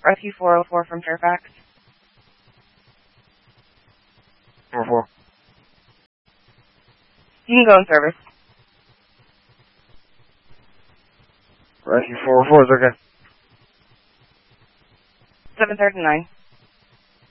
Rescue 404 from Fairfax. 404. You can go in service. Rescue 404 is okay. 739.